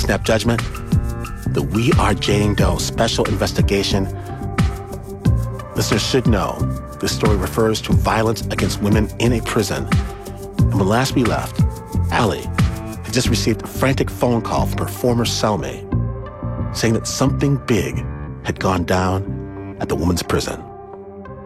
Snap Judgment, the We Are Jane Doe special investigation. Listeners should know this story refers to violence against women in a prison. And when last we left, Allie had just received a frantic phone call from her former cellmate saying that something big had gone down at the woman's prison.